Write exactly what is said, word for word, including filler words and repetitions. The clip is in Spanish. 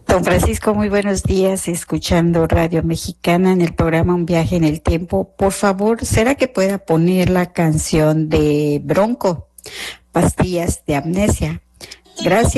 Don Francisco, muy buenos días, escuchando Radio Mexicana en el programa Un Viaje en el Tiempo. Por favor, ¿será que pueda poner la canción de Bronco, Pastillas de Amnesia? Gracias.